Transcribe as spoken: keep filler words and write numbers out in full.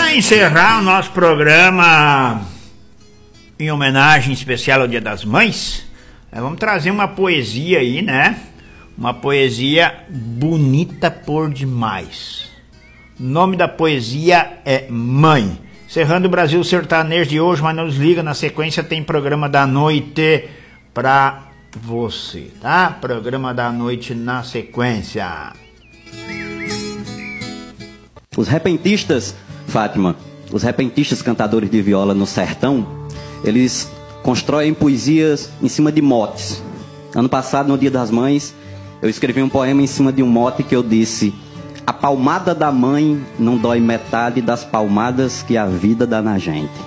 Para encerrar o nosso programa em homenagem especial ao Dia das Mães, vamos trazer uma poesia aí, né? Uma poesia bonita por demais. O nome da poesia é Mãe. Encerrando o Brasil Sertanejo de hoje, mas nos liga, na sequência tem programa da noite pra você, tá? Programa da noite na sequência. Os repentistas, Fátima, os repentistas cantadores de viola no sertão, eles constroem poesias em cima de motes. Ano passado, no Dia das Mães, eu escrevi um poema em cima de um mote que eu disse: a palmada da mãe não dói metade das palmadas que a vida dá na gente.